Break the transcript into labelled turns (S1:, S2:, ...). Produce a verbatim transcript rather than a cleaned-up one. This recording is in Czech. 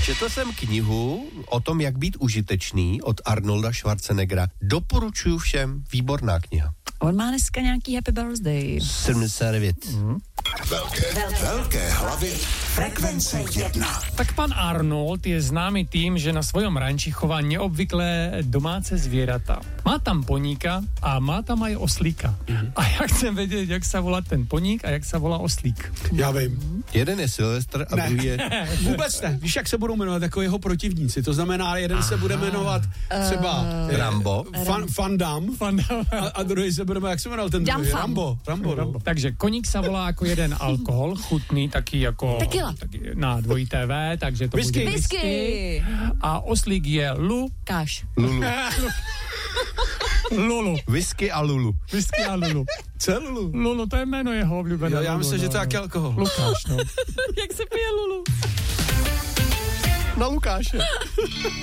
S1: Četl jsem knihu o tom, jak být užitečný od Arnolda Schwarzeneggera. Doporučuji všem, výborná kniha.
S2: On má dneska nějaký happy birthday.
S1: sedmdesát devět. Mm.
S3: Velké, velké hlavy frekvence jedna.
S4: Tak pan Arnold je známý tím, že na svojom ranči chová neobvyklé domáce zvieratá. Má tam poníka a má tam aj oslíka. Mm. A já chcem vědět, jak se volá ten poník a jak se volá oslík.
S5: Já vím.
S1: Jeden je Silvestr a
S5: ne.
S1: druhý je...
S5: Vůbec ne. Víš, jak se budou jmenovat jako jeho protivníci. To znamená, jeden Aha. se bude jmenovat třeba uh,
S1: Rambo.
S5: Fan, Van Damme.
S4: Van Damme.
S5: A, a druhý se bude, jak se jmenoval ten druhý? Rambo. Rambo, Rambo.
S4: Takže koník se volá jako jeden alkohol, chutný, taky jako...
S2: Tequila.
S4: Taky na dvojité V, takže to
S5: whisky.
S4: bude whisky.
S2: Whisky.
S4: A oslík je Lu.
S2: Káš.
S1: Lulu.
S4: Lulu.
S1: Whisky a Lulu.
S4: Whisky a Lulu.
S5: Co je Lulu?
S4: Lulu, to je jméno jeho oblíbené.
S5: Jo, já myslím,
S4: no,
S5: že to je
S4: no.
S5: alkohol.
S4: Lukáš, no.
S2: Jak se pije Lulu?
S1: Na Lukáše.